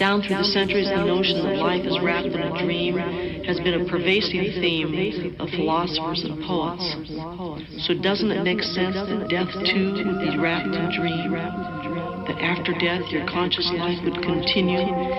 Down through the centuries, the notion that life is wrapped in a dream has been a pervasive theme of philosophers and poets. So doesn't it make sense that death too would be wrapped in a dream? That after death your conscious life would continue